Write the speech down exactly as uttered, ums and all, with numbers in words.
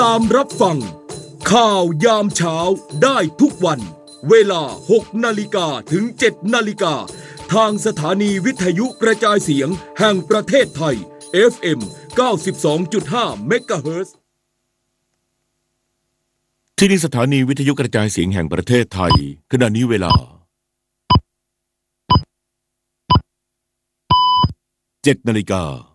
ตามรับฟังข่าวยามเช้าได้ทุกวันเวลาหกนาฬิกาถึงเจ็ดนาฬิกาทางสถานีวิทยุกระจายเสียงแห่งประเทศไทย เอฟ เอ็ม เก้าสิบสองจุดห้า เมกะเฮิรตซ์ที่นี่สถานีวิทยุกระจายเสียงแห่งประเทศไทยขณะนี้เวลาเจ็ดนาฬิกา